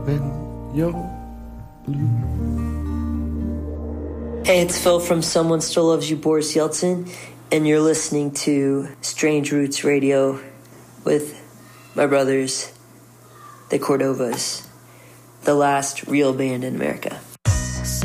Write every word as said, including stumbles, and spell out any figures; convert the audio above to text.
when you're blue. Hey, it's Phil from Someone Still Loves You, Boris Yeltsin, and you're listening to Strange Roots Radio with my brothers, the Cordovas, the last real band in America.